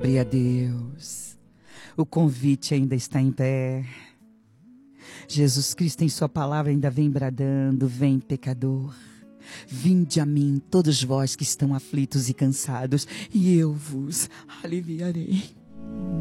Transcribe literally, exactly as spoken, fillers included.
Glória a Deus. O convite ainda está em pé. Jesus Cristo em sua palavra ainda vem bradando: vem, pecador, vinde a mim, todos vós que estão aflitos e cansados, e eu vos aliviarei.